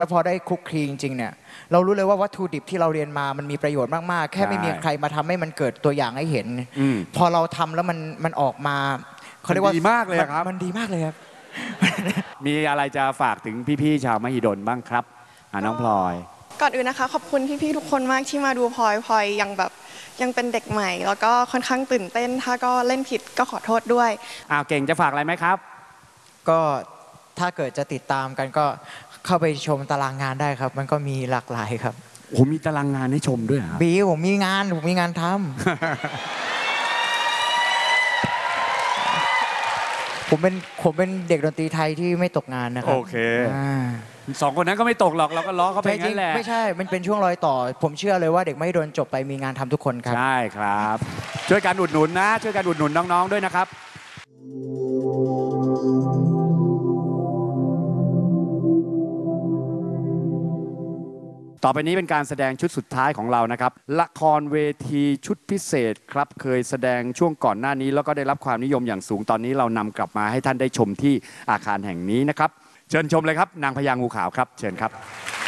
พอได้คลุกคลีจริงๆเนี่ยเรารู้เลยว่าวัตถุดิบที่เราเรียนมามันมีประโยชน์มากๆแค่ไม่มีใครมาทำให้มันเกิดตัวอย่างให้เห็นพอเราทำแล้วมันออกมาเขาเรียกว่าดีมากเลยครับมันดีมากเลยครับมีอะไรจะฝากถึงพี่ๆชาวมหิดลบ้างครับน้องพลอยก่อนอื่นนะคะขอบคุณพี่ๆทุกคนมากที่มาดูพลอยยังเป็นเด็กใหม่แล้วก็ค่อนข้างตื่นเต้นถ้าก็เล่นผิดก็ขอโทษด้วยเก่งจะฝากอะไรไหมครับก็ถ้าเกิดจะติดตามกันก็เข้าไปชมตารางงานได้ครับมันก็มีหลากหลายครับโอ้มีตารางงานให้ชมด้วยครับผมมีงานทำ ผมเป็นเด็กดนตรีไทยที่ไม่ตกงานนะครับโอเคสองคนนั้นก็ไม่ตกหรอกเราก็ล้อเขาไปงั้นแหละไม่ใช่มันเป็นช่วงรอยต่อผมเชื่อเลยว่าเด็กไม่โดนจบไปมีงานทำทุกคนครับใช่ครับช่วยกันอุดหนุนนะช่วยกันอุดหนุนน้องๆด้วยนะครับต่อไปนี้เป็นการแสดงชุดสุดท้ายของเรานะครับละครเวทีชุดพิเศษครับเคยแสดงช่วงก่อนหน้านี้แล้วก็ได้รับความนิยมอย่างสูงตอนนี้เรานำกลับมาให้ท่านได้ชมที่อาคารแห่งนี้นะครับเชิญชมเลยครับนางพญางูขาวครับเชิญครับ